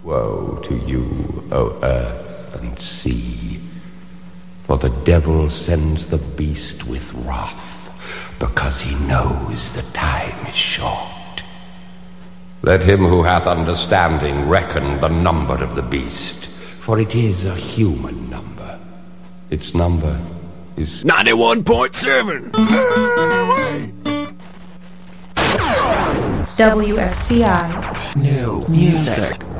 Woe to you, O earth and sea, for the devil sends the beast with wrath, because he knows the time is short. Let him who hath understanding reckon the number of the beast, for it is a human number. Its number is 91.7. WFCI. New music.